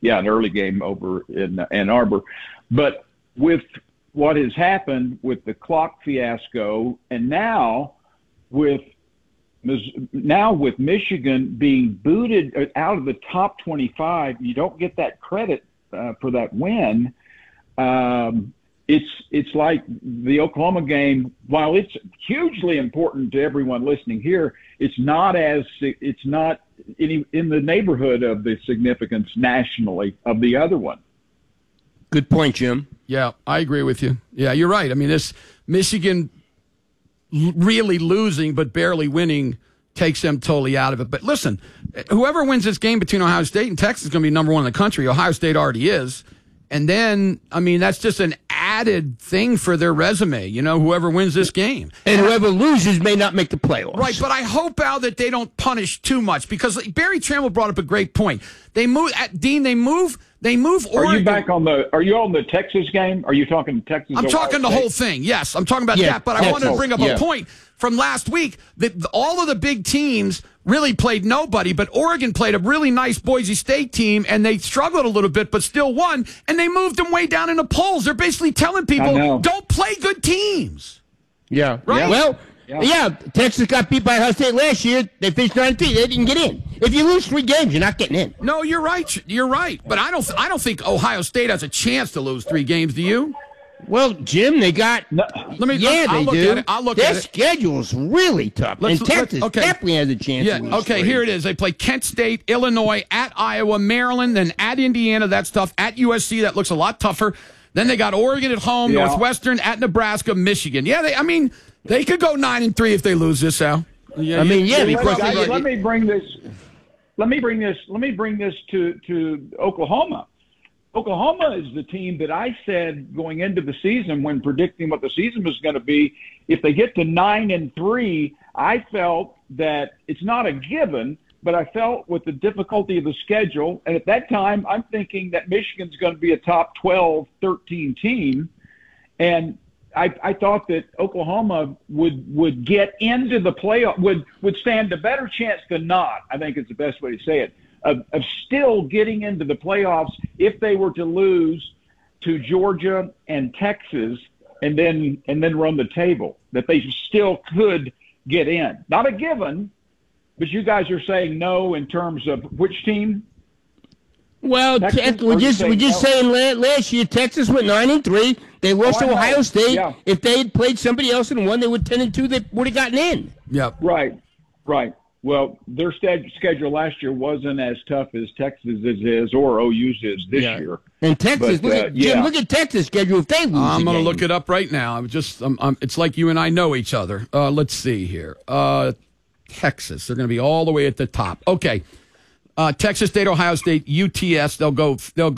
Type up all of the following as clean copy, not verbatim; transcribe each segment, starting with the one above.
an early game over in Ann Arbor. But with what has happened with the clock fiasco, and now with Michigan being booted out of the top 25, you don't get that credit for that win. It's like the Oklahoma game. While it's hugely important to everyone listening here, it's not in the neighborhood of the significance nationally of the other one. Good point, Jim. Yeah, I agree with you. Yeah, you're right. I mean, this Michigan really losing but barely winning takes them totally out of it. But listen, whoever wins this game between Ohio State and Texas is going to be number one in the country. Ohio State already is. And then, I mean, that's just an added thing for their resume, whoever wins this game. And whoever loses may not make the playoffs. Right, but I hope, Al, that they don't punish too much, because Barry Tramel brought up a great point. They move Oregon. Are you on the Texas game? Are you talking Texas? I'm talking the whole thing. Yes, I'm talking about that. But I wanted to bring up a point from last week that all of the big teams really played nobody, but Oregon played a really nice Boise State team, and they struggled a little bit, but still won, and they moved them way down in the polls. They're basically telling people, don't play good teams. Yeah. Right? Well, Texas got beat by Ohio State last year. They finished 9-3. They didn't get in. If you lose 3 games, you're not getting in. No, you're right. You're right. But I don't think Ohio State has a chance to lose 3 games, do you? Well, Jim, they got. They do. I'll look Their at it. schedule's really tough. And Texas definitely has a chance to lose 3. Here it is. They play Kent State, Illinois, at Iowa, Maryland, then at Indiana. That's tough. At USC, that looks a lot tougher. Then they got Oregon at home, Northwestern, at Nebraska, Michigan. Yeah, they could go 9-3 if they lose this, Al. Let me bring this to Oklahoma. Oklahoma is the team that I said going into the season, when predicting what the season was going to be, if they get to 9-3, I felt that it's not a given, but I felt with the difficulty of the schedule, and at that time I'm thinking that Michigan's going to be a top 12, 13 team, and I thought that Oklahoma would get into the playoff, would stand a better chance than not, I think is the best way to say it, of still getting into the playoffs if they were to lose to Georgia and Texas and then run the table, that they still could get in. Not a given, but you guys are saying no in terms of which team? Well, we're just saying last year Texas went 9-3. They lost to Ohio State. Yeah. If they had played somebody else and won, they would 10-2. They would have gotten in. Yep. Right. Well, their schedule last year wasn't as tough as Texas is or OU's is this year. And Texas, look at Texas' schedule if they lose. I'm going to look it up right now. It's like you and I know each other. Let's see here. Texas, they're going to be all the way at the top. Okay. Texas State, Ohio State, UTS. They'll go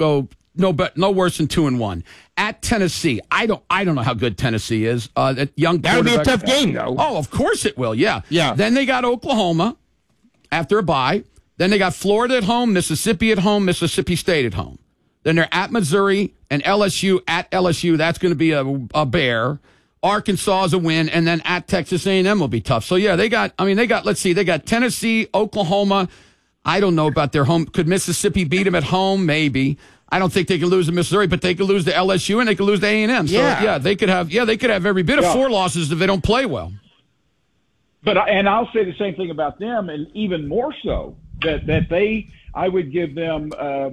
no worse than 2-1. At Tennessee, I don't know how good Tennessee is. That young that'll be a tough game, though. Oh, of course it will. Yeah. Then they got Oklahoma after a bye. Then they got Florida at home, Mississippi at home, Mississippi State at home. Then they're at Missouri and LSU at LSU. That's going to be a bear. Arkansas is a win, and then at Texas A&M will be tough. So yeah, they got Tennessee, Oklahoma. I don't know about their home. Could Mississippi beat them at home? Maybe. I don't think they can lose to Missouri, but they could lose to LSU and they could lose to A&M. So they could have every bit of 4 losses if they don't play well. But I'll say the same thing about them, and even more so that I would give them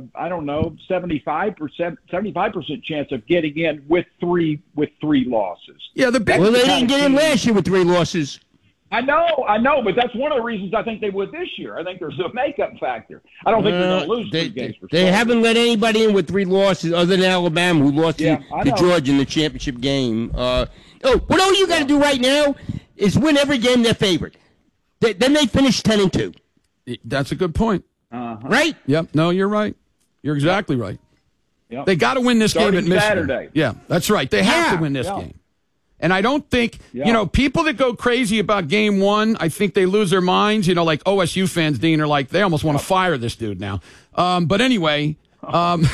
75% chance of getting in with three losses. Yeah, they didn't get in last year with 3 losses. I know, but that's one of the reasons I think they would this year. I think there's a makeup factor. I don't think they're going to lose 3 games. They haven't let anybody in with 3 losses other than Alabama, who lost to Georgia in the championship game. What all you got to do right now is win every game they're favored. Then they finish 10-2. That's a good point. Right? Yep. No, you're right. You're exactly right. Yep. They got to win this game at Michigan. Saturday. Yeah, that's right. They have to win this game. And I don't think, people that go crazy about game 1, I think they lose their minds. Like OSU fans, Dean, are like, they almost want to fire this dude now. But anyway, them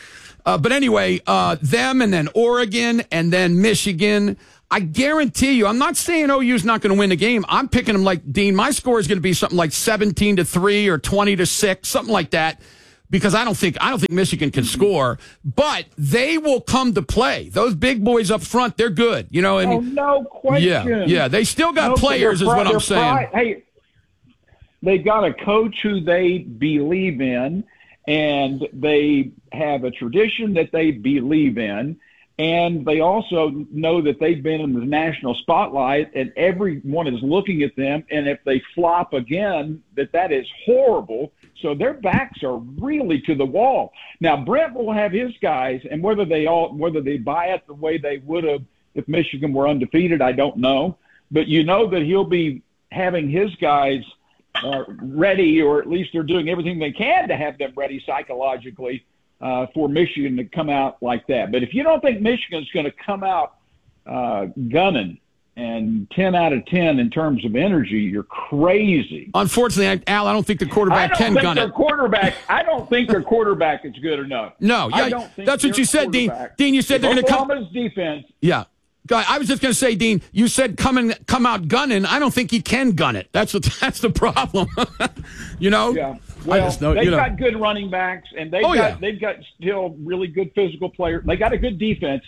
and then Oregon and then Michigan. I guarantee you, I'm not saying OU's not going to win the game. I'm picking them like, Dean, my score is going to be something like 17-3 or 20-6, something like that. because I don't think Michigan can score, but they will come to play. Those big boys up front, they're good. You know, I mean, no question. Yeah, they still got players, is what I'm saying. Hey, they got a coach who they believe in, and they have a tradition that they believe in, and they also know that they've been in the national spotlight, and everyone is looking at them, and if they flop again, that is horrible. So their backs are really to the wall. Now, Brent will have his guys, and whether they buy it the way they would have if Michigan were undefeated, I don't know. But you know that he'll be having his guys ready, or at least they're doing everything they can to have them ready psychologically for Michigan to come out like that. But if you don't think Michigan's going to come out gunning and 10 out of 10 in terms of energy, you're crazy. Unfortunately, Al, I don't think the quarterback can gun it. I don't think their quarterback is good enough. No, yeah, that's what you said, Dean. Dean, you said they're going to come. Oklahoma's defense. Yeah. I was just going to say, Dean, you said come out gunning. I don't think he can gun it. That's the problem. You know? Yeah. Well, they've got good running backs, and they've got still really good physical players. They got a good defense.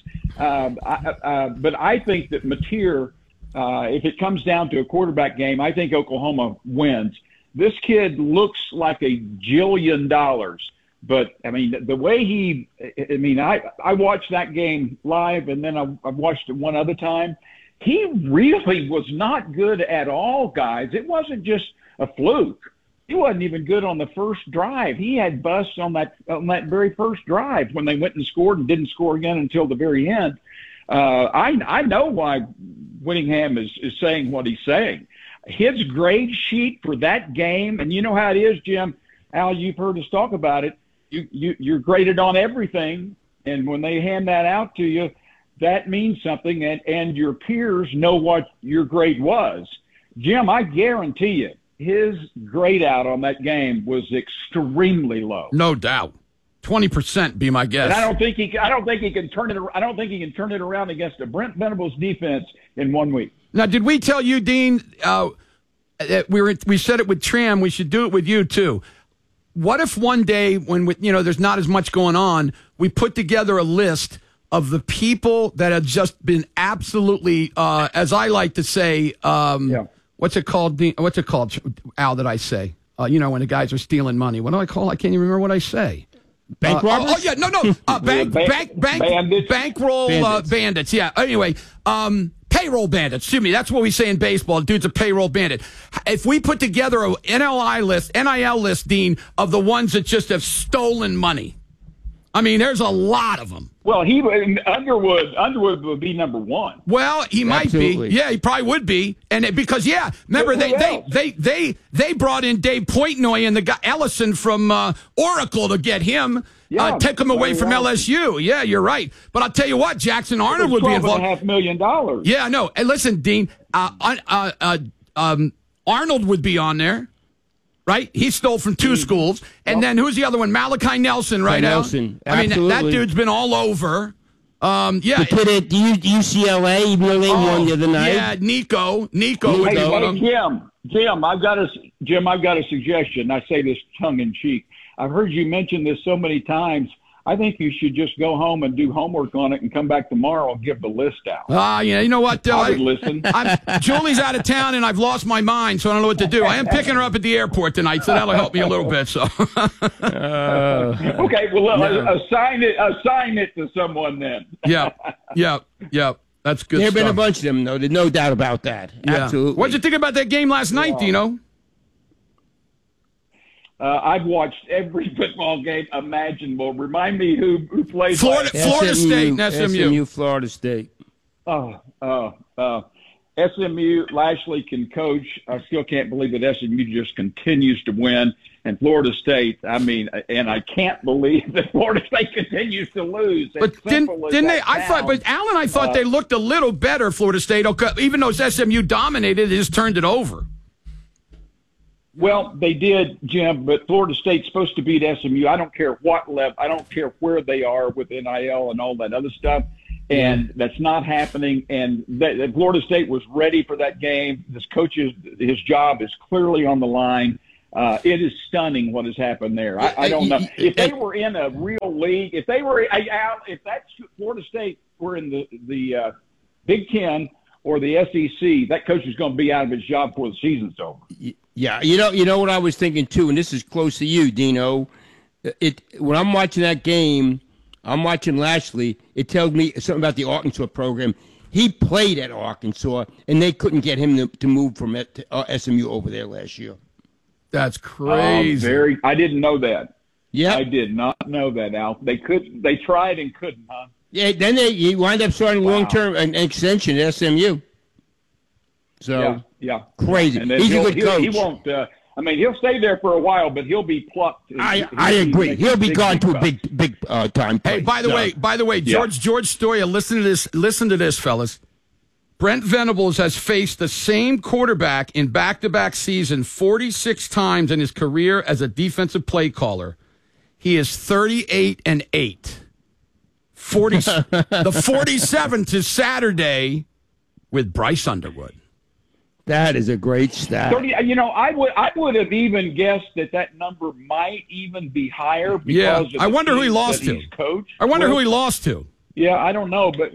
But I think that Mateer, if it comes down to a quarterback game, I think Oklahoma wins. This kid looks like $1 jillion. But, I mean, the way I watched that game live, and then I watched it one other time. He really was not good at all, guys. It wasn't just a fluke. He wasn't even good on the first drive. He had busts on that very first drive when they went and scored and didn't score again until the very end. I know why Whittingham is saying what he's saying. His grade sheet for that game, and you know how it is, Jim. Al, you've heard us talk about it. You're graded on everything, and when they hand that out to you, that means something, and your peers know what your grade was. Jim, I guarantee you, his grade out on that game was extremely low. No doubt. 20% be my guess. And I don't think he can turn it. I don't think he can turn it around against a Brent Venables defense in 1 week. Now, did we tell you, Dean? We said it with Tram. We should do it with you too. What if one day, when there's not as much going on, we put together a list of the people that have just been absolutely, as I like to say, what's it called, Al? That I say, when the guys are stealing money. What do I call? I can't even remember what I say. Bank robbers? Bankroll bandits. Yeah. Anyway, payroll bandits. Excuse me. That's what we say in baseball. Dude's a payroll bandit. If we put together a NIL list, Dean, of the ones that just have stolen money, I mean, there's a lot of them. Well, Underwood would be number one. Well, he might be. Yeah, he probably would be. And remember they brought in Dave Portnoy and the guy Ellison from Oracle to get him. Take him away from LSU. Yeah, you're right. But I'll tell you what, Jackson Arnold would be involved. $12.5 million. Yeah, I know. And listen, Dean, Arnold would be on there, right? He stole from two schools. And then who's the other one? Malachi Nelson, right? Nelson. I mean, that dude's been all over. The kid at UCLA, even though they won the other night. Yeah, Nico. Jim, I've got a suggestion. I say this tongue in cheek. I've heard you mention this so many times. I think you should just go home and do homework on it and come back tomorrow and give the list out. You know what? I would listen. Julie's out of town and I've lost my mind, so I don't know what to do. I am picking her up at the airport tonight, so that'll help me a little bit. So. Okay, well, assign it to someone then. Yeah. That's good. There have stuff. been a bunch of them, though. There's no doubt about that. Yeah. Absolutely. What'd you think about that game last night, Dino? I've watched every football game imaginable. Remind me who played Florida State and SMU. Florida State. SMU, Lashley can coach. I still can't believe that SMU just continues to win. And Florida State, and I can't believe that Florida State continues to lose. But didn't they? I thought they looked a little better, Florida State, even though SMU dominated, they just turned it over. Well, they did, Jim, but Florida State's supposed to beat SMU. I don't care what level. I don't care where they are with NIL and all that other stuff. And that's not happening. And Florida State was ready for that game. This coach's his job is clearly on the line. It is stunning what has happened there. I don't know if they were in a real league. If they were, if that Florida State were in the Big Ten or the SEC, that coach is going to be out of his job before the season's over. Yeah, you know what I was thinking too, and this is close to you, Dino. When I'm watching that game, I'm watching Lashley. It tells me something about the Arkansas program. He played at Arkansas, and they couldn't get him to move from SMU over there last year. That's crazy. I didn't know that. Yeah, I did not know that, Al. They tried and couldn't, huh? Yeah, then he wound up starting long-term an extension at SMU. So yeah, crazy. And he's a good coach. He won't. He'll stay there for a while, but he'll be plucked. I agree. He'll be gone to a big time. Hey, by the way, George Stoya, listen to this, fellas. Brent Venables has faced the same quarterback in back-to-back season 46 times in his career as a defensive play caller. He is 38-8. The 47th is Saturday with Bryce Underwood. That is a great stat. 30, I would have even guessed that number might even be higher. Because I wonder who he lost to. I wonder who he lost to. Yeah, I don't know, but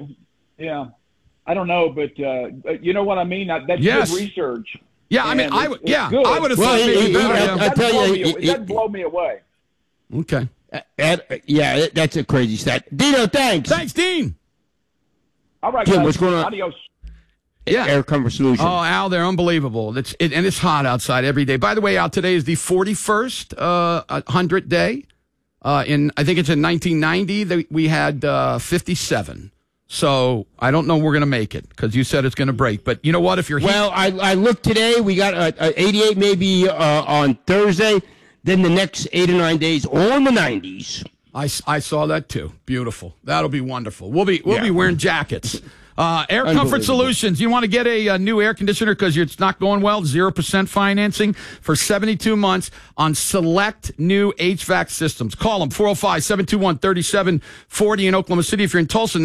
you know what I mean. That's good research. Yeah, I would have thought maybe better. I tell you, it doesn't blow me away. Okay. That's a crazy stat. Dino, thanks. Thanks, Dean. All right, Jim, guys. what's going on? Adios. Yeah. Air Comfort Solutions. Oh, Al, they're unbelievable. And it's hot outside every day. By the way, Al, today is the 41st 100th day. I think it's in 1990 we had 57. So I don't know we're going to make it because you said it's going to break. But you know what? If you're I looked today. We got 88 maybe on Thursday. Then the next 8 or 9 days, all in the 90s. I saw that too. Beautiful. That'll be wonderful. We'll be wearing jackets. Air Comfort Solutions. You want to get a new air conditioner because it's not going well? 0% financing for 72 months on select new HVAC systems. Call them 405-721-3740 in Oklahoma City. If you're in Tulsa,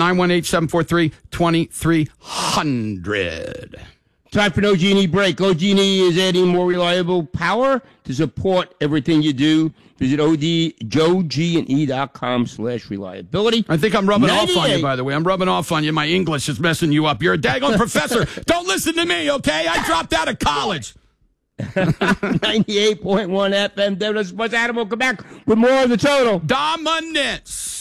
918-743-2300. Time for an OG&E break. OG&E is adding more reliable power to support everything you do. Visit joeg.com/reliability. I think I'm rubbing off on you, by the way. I'm rubbing off on you. My English is messing you up. You're a daggone professor. Don't listen to me, okay? I dropped out of college. 98.1 FM. Devin Sports Animal. Come back with more of the Total Dominance.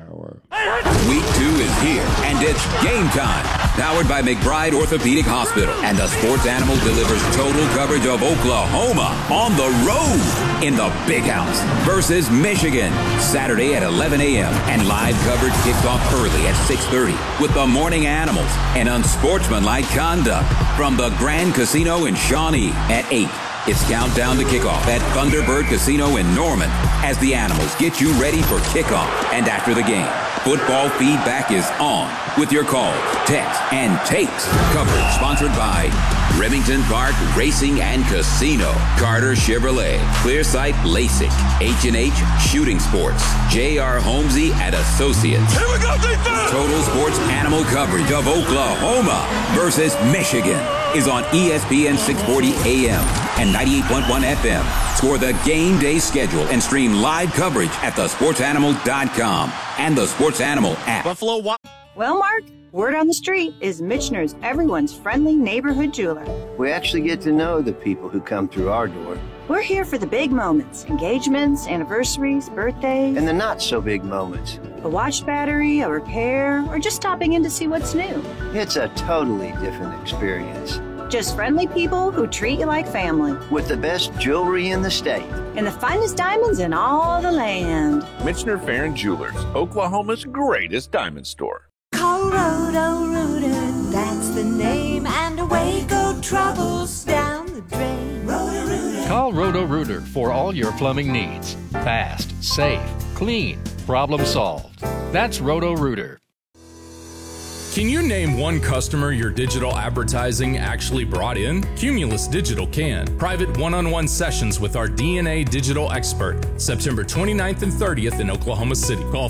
Week 2 is here, and it's game time. Powered by McBride Orthopedic Hospital, and the Sports Animal delivers total coverage of Oklahoma on the road in the Big House versus Michigan, Saturday at 11 a.m. And live coverage kicks off early at 6:30 with the Morning Animals and unsportsmanlike conduct from the Grand Casino in Shawnee at 8. It's countdown to kickoff at Thunderbird Casino in Norman as the Animals get you ready for kickoff and after the game. Football feedback is on with your calls, texts, and takes. Coverage sponsored by Remington Park Racing and Casino, Carter Chevrolet, Clearsight LASIK, H&H Shooting Sports, J.R. Holmesy and Associates. Here we go, defense! Total Sports Animal coverage of Oklahoma versus Michigan is on ESPN 640 AM and 98.1 FM. Score the game day schedule and stream live coverage at thesportsanimal.com and the Sports Animal app. Well, Mark, word on the street is Michener's everyone's friendly neighborhood jeweler. We actually get to know the people who come through our door. We're here for the big moments, engagements, anniversaries, birthdays. And the not-so-big moments. A watch battery, a repair, or just stopping in to see what's new. It's a totally different experience. Just friendly people who treat you like family. With the best jewelry in the state. And the finest diamonds in all the land. Michener Farron Jewelers, Oklahoma's greatest diamond store. Call Roto-Rooter, that's the name, and away go troubles down the drain. Roto-Rooter. Call Roto-Rooter for all your plumbing needs. Fast, safe, clean, problem solved. That's Roto-Rooter. Can you name one customer your digital advertising actually brought in? Cumulus Digital can. Private one-on-one sessions with our DNA digital expert, September 29th and 30th in Oklahoma City. Call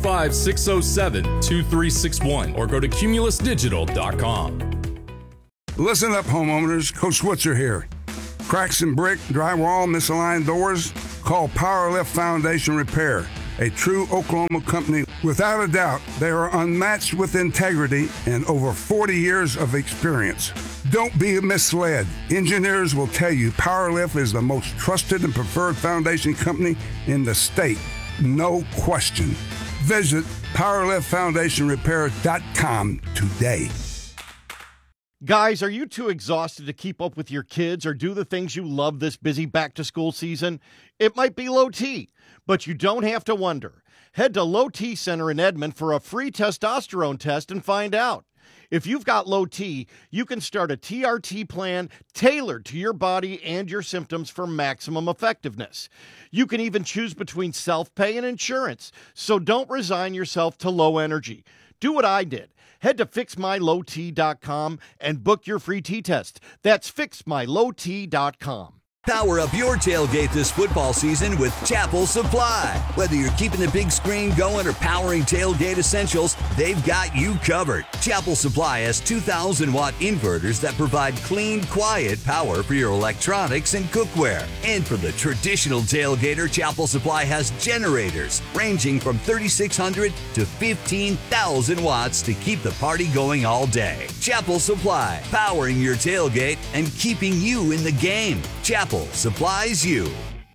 405-607-2361 or go to cumulusdigital.com. Listen up, homeowners. Coach Switzer here. Cracks in brick, drywall, misaligned doors? Call Powerlift Foundation Repair, a true Oklahoma company. Without a doubt, they are unmatched with integrity and over 40 years of experience. Don't be misled. Engineers will tell you Powerlift is the most trusted and preferred foundation company in the state. No question. Visit PowerliftFoundationRepair.com today. Guys, are you too exhausted to keep up with your kids or do the things you love this busy back-to-school season? It might be low T, but you don't have to wonder. Head to Low T Center in Edmond for a free testosterone test and find out. If you've got low T, you can start a TRT plan tailored to your body and your symptoms for maximum effectiveness. You can even choose between self-pay and insurance, so don't resign yourself to low energy. Do what I did. Head to FixMyLowT.com and book your free T-test. That's FixMyLowT.com. Power up your tailgate this football season with Chapel Supply. Whether you're keeping the big screen going or powering tailgate essentials, they've got you covered. Chapel Supply has 2,000-watt inverters that provide clean, quiet power for your electronics and cookware. And for the traditional tailgater, Chapel Supply has generators ranging from 3,600 to 15,000 watts to keep the party going all day. Chapel Supply, powering your tailgate and keeping you in the game. Chapel supplies you.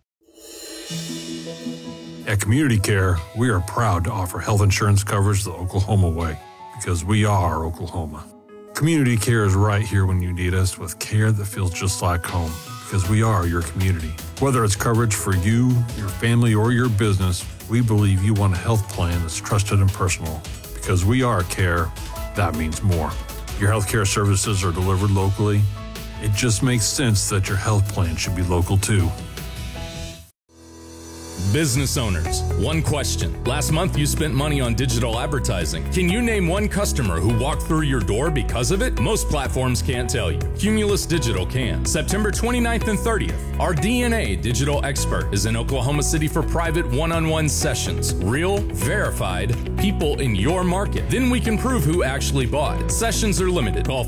At Community Care, we are proud to offer health insurance coverage the Oklahoma way, because we are Oklahoma. Community Care is right here when you need us, with care that feels just like home, because we are your community. Whether it's coverage for you, your family, or your business, we believe you want a health plan that's trusted and personal. Because we are care, that means more. Your health care services are delivered locally. It just makes sense that your health plan should be local too. Business owners, one question. Last month you spent money on digital advertising. Can you name one customer who walked through your door because of it? Most platforms can't tell you. Cumulus Digital can. September 29th and 30th, our DNA digital expert is in Oklahoma City for private one-on-one sessions. Real, verified, people in your market. Then we can prove who actually bought. Sessions are limited. Call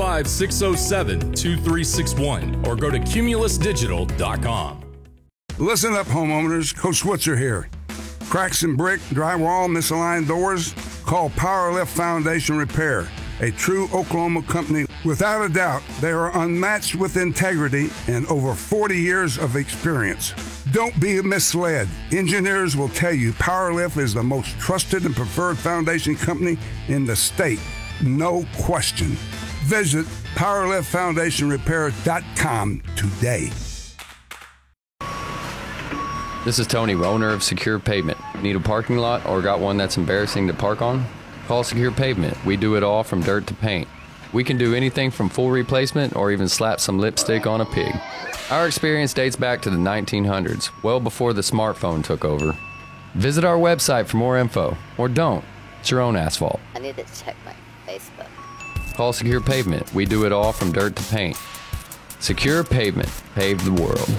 405-607-2361 or go to cumulusdigital.com. Listen up, homeowners. Coach Switzer here. Cracks in brick, drywall, misaligned doors? Call Powerlift Foundation Repair, a true Oklahoma company. Without a doubt, they are unmatched with integrity and over 40 years of experience. Don't be misled. Engineers will tell you Powerlift is the most trusted and preferred foundation company in the state. No question. Visit PowerliftFoundationRepair.com today. This is Tony, owner of Secure Pavement. Need a parking lot or got one that's embarrassing to park on? Call Secure Pavement. We do it all from dirt to paint. We can do anything from full replacement or even slap some lipstick on a pig. Our experience dates back to the 1900s, well before the smartphone took over. Visit our website for more info, or don't. It's your own asphalt. I need to check my Facebook. Call Secure Pavement. We do it all from dirt to paint. Secure Pavement. Pave the world.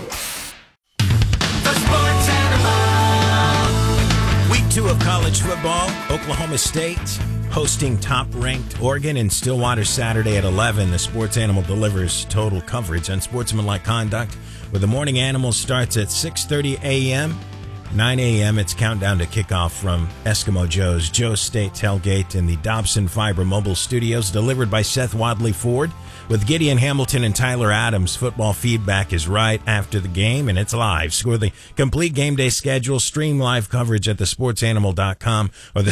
Week 2 of college football, Oklahoma State hosting top-ranked Oregon in Stillwater Saturday at 11. The Sports Animal delivers total coverage on sportsmanlike conduct, where the morning animal starts at 6:30 a.m. 9 a.m. It's countdown to kickoff from Eskimo Joe's State Tailgate in the Dobson Fiber Mobile Studios, delivered by Seth Wadley Ford. With Gideon Hamilton and Tyler Adams, football feedback is right after the game, and it's live. Score the complete game day schedule, stream live coverage at thesportsanimal.com or the